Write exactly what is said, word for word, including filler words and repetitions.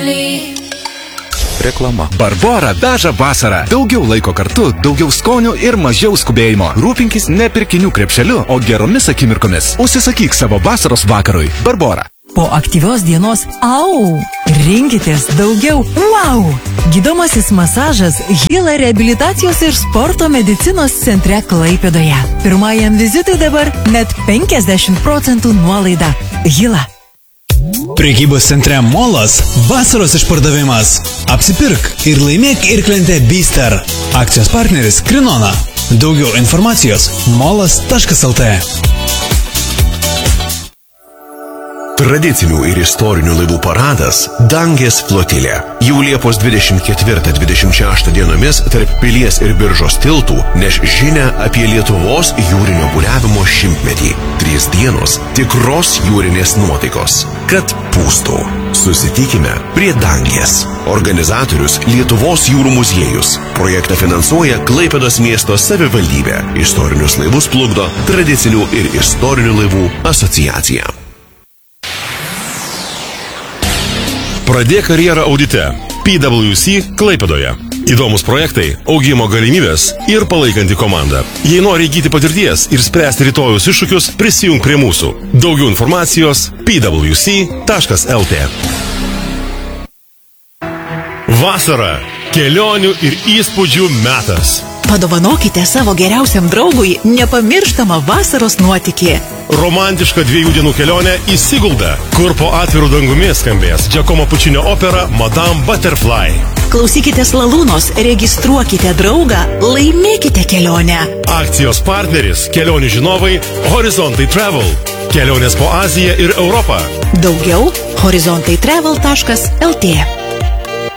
Reklama. Barbora veža vasarą. Daugiau laiko kartu, daugiau skonių ir mažiau skubėjimo. Rūpinkis ne pirkinių krepšeliu, o geromis akimirkomis. Užsisakyk savo vasaros vakarui. Barbora. Po aktyvios dienos au! Rinkitės daugiau wow! Gydomasis masažas Hila reabilitacijos ir sporto medicinos centre Klaipėdoje. Pirmajam vizitui dabar net penkiasdešimt procentų nuolaida. Hila. Prekybos centre Molas vasaros išpardavimas. Apsipirk ir laimėk irklentę Bister. Akcijos partneris Krinona. Daugiau informacijos molas taškas lt. Tradicinių ir istorinių laivų paradas Dangės flotilė. Jau Liepos dvidešimt ketvirtą dvidešimt šeštą dienomis tarp Pilies ir Biržos tiltų neš žinią apie Lietuvos jūrinio buriavimo šimtmetį. Trys dienos tikros jūrinės nuotaikos. Kad pūstų. Susitikime prie Dangės. Organizatorius Lietuvos jūrų muziejus. Projektą finansuoja Klaipėdos miesto savivaldybė. Istorinius laivus plukdo Tradicinių ir istorinių laivų asociacija. Pradėk karjerą audite. P W C Klaipėdoje. Įdomus projektai, augimo galimybės ir palaikanti komanda. Jei nori įgyti patirties ir spręsti rytojus iššūkius, prisijung prie mūsų. Daugiau informacijos p w c taškas l t. Vasara. Kelionių ir įspūdžių metas. Padovanokite savo geriausiam draugui nepamirštamą vasaros nuotykį. Romantiška dviejų dienų kelionė į Siguldą, kur po atvirų dangumi skambės Giacomo Puccino opera Madame Butterfly. Klausykite Lalūnos, registruokite draugą, laimėkite kelionę. Akcijos partneris, kelionių žinovai Horizontai Travel. Kelionės po Aziją ir Europą. Daugiau horizontai travel taškas l t.